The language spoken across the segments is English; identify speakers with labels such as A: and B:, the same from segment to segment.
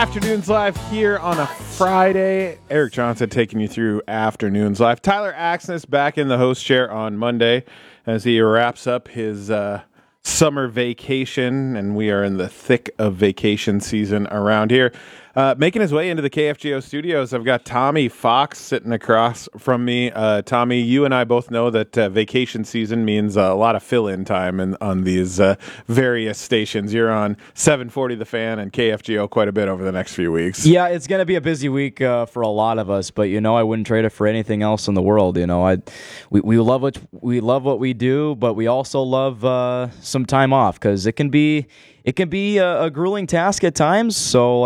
A: Afternoons Live here on a Friday. Eric Johnson taking you through Afternoons Live. Tyler Axness back in the host chair on Monday as he wraps up his summer vacation, and we are in the thick of vacation season around here. Making his way into the KFGO studios, I've got Tommy Fox sitting across from me. Tommy, you and I both know that vacation season means a lot of fill-in time on these various stations. You're on 740 The Fan and KFGO quite a bit over the next few weeks.
B: Yeah, it's going to be a busy week for a lot of us, but I wouldn't trade it for anything else in the world. We love what we do, but we also love some time off because it can be a grueling task at times. So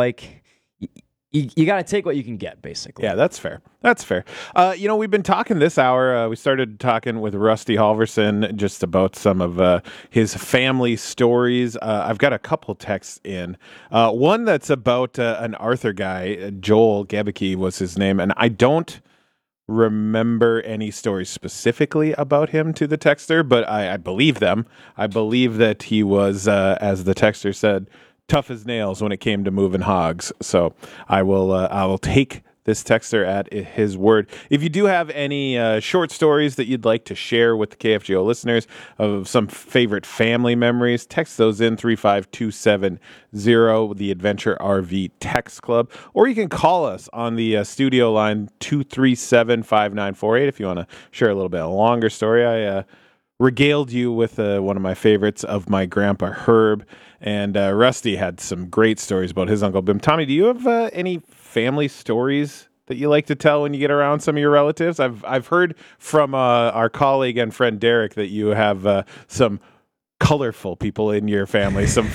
B: you got to take what you can get, basically.
A: Yeah, that's fair. That's fair. We've been talking this hour. We started talking with Rusty Halverson just about some of his family stories. I've got a couple texts in. One that's about an Arthur guy. Joel Gebeke was his name, and I don't remember any stories specifically about him to the texter, but I believe them. I believe that he was, as the texter said, tough as nails when it came to moving hogs. So I will take this texter at his word. If you do have any short stories that you'd like to share with the KFGO listeners of some favorite family memories, text those in 35270, the Adventure RV Text Club, or you can call us on the studio line 237-5948 if you want to share a little bit of a longer story. I regaled you with one of my favorites of my grandpa Herb, and Rusty had some great stories about his Uncle Bim. Tommy, do you have any family stories that you like to tell when you get around some of your relatives? I've heard from our colleague and friend Derek that you have some colorful people in your family, some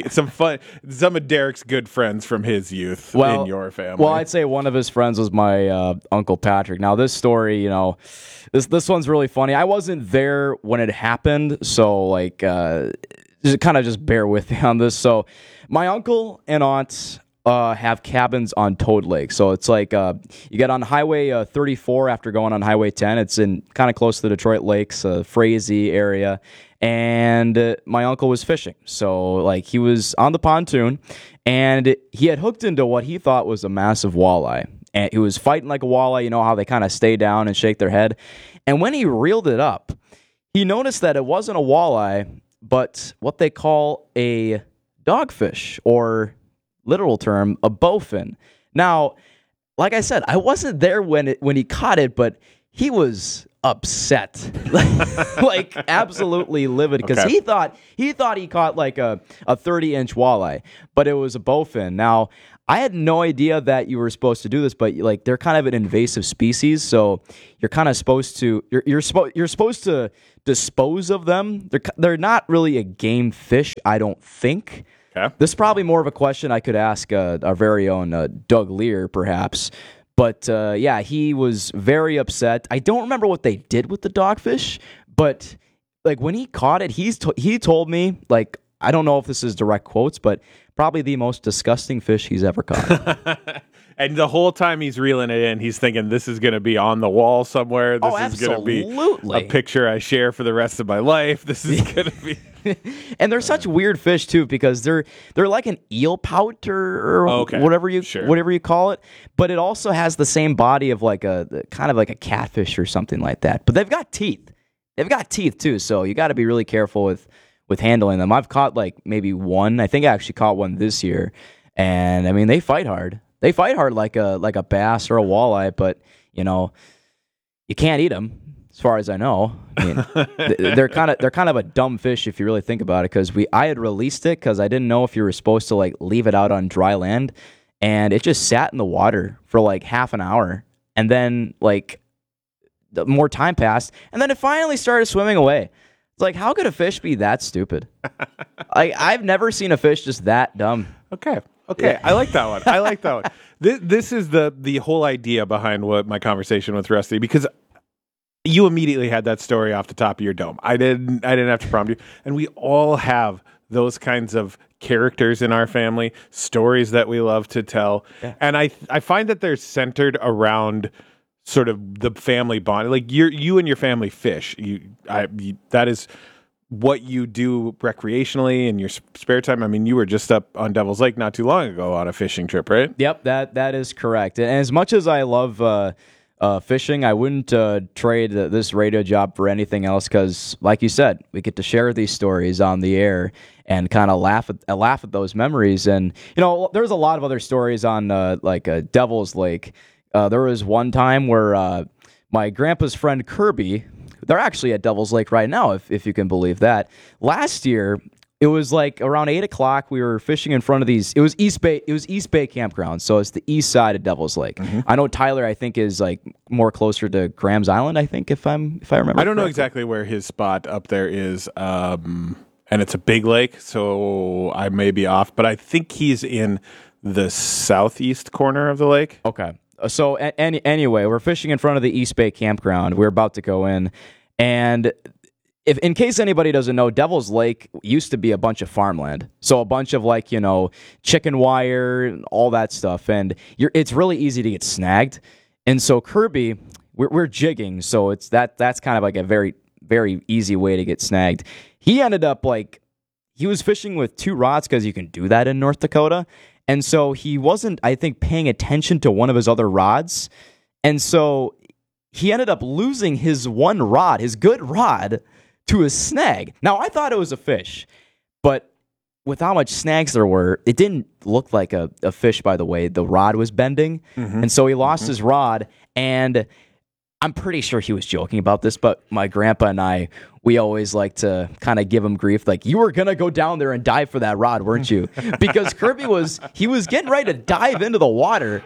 A: of Derek's good friends from his youth in your family.
B: Well, I'd say one of his friends was my Uncle Patrick. Now, this story, this one's really funny. I wasn't there when it happened, so just bear with me on this. So my uncle and aunt have cabins on Toad Lake. So it's you get on Highway 34 after going on Highway 10. It's in kind of close to the Detroit Lakes, Frazee area. And my uncle was fishing. So he was on the pontoon and he had hooked into what he thought was a massive walleye. And he was fighting like a walleye. You know how they kind of stay down and shake their head. And when he reeled it up, he noticed that it wasn't a walleye, but what they call a dogfish, or literal term, a bowfin. Now, like I said, I wasn't there when he caught it, but he was upset, absolutely livid, because he thought he caught a 30-inch walleye, but it was a bowfin. Now, I had no idea that you were supposed to do this, but they're kind of an invasive species, so you're kind of supposed to you're supposed to dispose of them. They're not really a game fish, I don't think.
A: Okay.
B: This is probably more of a question I could ask our very own Doug Lear, perhaps. But he was very upset. I don't remember what they did with the dogfish, but when he caught it, he told me, I don't know if this is direct quotes, but probably the most disgusting fish he's ever caught.
A: And the whole time he's reeling it in, he's thinking this is going to be on the wall somewhere. This is going to be a picture I share for the rest of my life. This is going to be...
B: And they're such weird fish too, because they're like an eel pout or whatever you call it, but it also has the same body of a kind of like a catfish or something like that. But they've got teeth. They've got teeth too, so you got to be really careful with handling them. I've caught maybe one. I think I actually caught one this year, and I mean they fight hard. They fight hard like a bass or a walleye, but you can't eat them. As far as I know, I mean, they're kind of a dumb fish if you really think about it. Because I had released it because I didn't know if you were supposed to leave it out on dry land, and it just sat in the water for half an hour, and then more time passed, and then it finally started swimming away. It's how could a fish be that stupid? I've never seen a fish just that dumb.
A: Okay. Yeah. I like that one. This is the whole idea behind what my conversation with Rusty, because you immediately had that story off the top of your dome. I didn't have to prompt you. And we all have those kinds of characters in our family, stories that we love to tell. Yeah. And I find that they're centered around sort of the family bond. You and your family fish. That is what you do recreationally in your spare time. I mean, you were just up on Devil's Lake not too long ago on a fishing trip, right?
B: Yep, that is correct. And as much as I love fishing, I wouldn't trade this radio job for anything else because, like you said, we get to share these stories on the air and kind of laugh at those memories. And there's a lot of other stories on Devil's Lake. There was one time where my grandpa's friend Kirby. They're actually at Devil's Lake right now, if you can believe that. Last year, it was like around 8 o'clock. We were fishing in front of these. It was East Bay Campground, so it's the east side of Devil's Lake. Mm-hmm. I know Tyler, I think, is like more closer to Graham's Island. I think if I remember.
A: I don't know exactly where his spot up there is, and it's a big lake, so I may be off. But I think he's in the southeast corner of the lake.
B: Okay. So anyway, we're fishing in front of the East Bay Campground. We're about to go in, and if in case anybody doesn't know, Devil's Lake used to be a bunch of farmland. So a bunch of chicken wire, all that stuff, and it's really easy to get snagged. And so Kirby, we're jigging, so that's kind of like a very, very easy way to get snagged. He ended up he was fishing with 2 rods because you can do that in North Dakota. And so he wasn't, I think, paying attention to one of his other rods. And so he ended up losing his one rod, his good rod, to a snag. Now, I thought it was a fish, but with how much snags there were, it didn't look like a fish by the way the rod was bending. Mm-hmm. And so he lost his rod, and I'm pretty sure he was joking about this, but my grandpa and I, we always like to kind of give him grief. Like, you were going to go down there and dive for that rod, weren't you? Because Kirby was getting ready to dive into the water,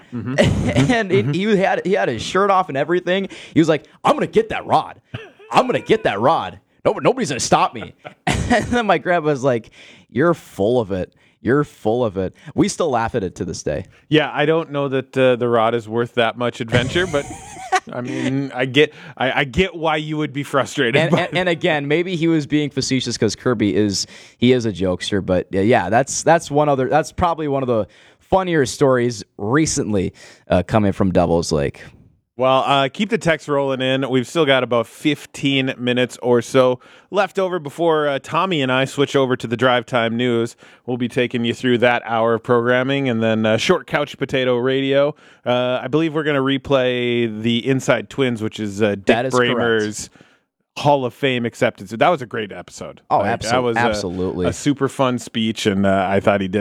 B: and he had his shirt off and everything. He was like, I'm going to get that rod. I'm going to get that rod. Nobody's going to stop me. And then my grandpa was like, you're full of it. You're full of it. We still laugh at it to this day.
A: Yeah, I don't know that the rod is worth that much adventure, but I mean, I get why you would be frustrated.
B: And again, maybe he was being facetious because Kirby is a jokester. But yeah, that's probably one of the funnier stories recently coming from Devil's Lake.
A: Well, keep the text rolling in. We've still got about 15 minutes or so left over before Tommy and I switch over to the Drive Time News. We'll be taking you through that hour of programming, and then Short Couch Potato Radio. I believe we're going to replay the Inside Twins, which is Dick Bramer's Hall of Fame acceptance. That was a great episode.
B: Oh, absolutely. That was absolutely
A: a super fun speech, and I thought he did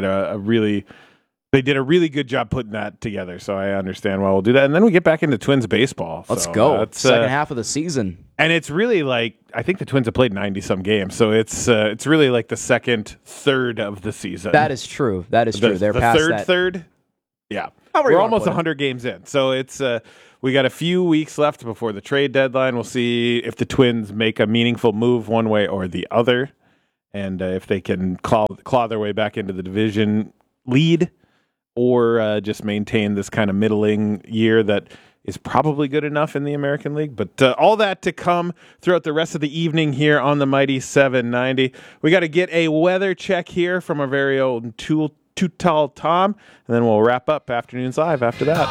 A: They did a really good job putting that together, so I understand why we'll do that. And then we get back into Twins baseball.
B: Let's go. Second half of the season.
A: And it's really I think the Twins have played 90-some games, so it's really like the second third of the season.
B: That is true. They're past that.
A: Third? Yeah. We're almost 100 games in, so it's we got a few weeks left before the trade deadline. We'll see if the Twins make a meaningful move one way or the other, and if they can claw their way back into the division lead, or just maintain this kind of middling year that is probably good enough in the American League. But all that to come throughout the rest of the evening here on the Mighty 790. We got to get a weather check here from our very own Too Tall Tom, and then we'll wrap up Afternoons Live after that.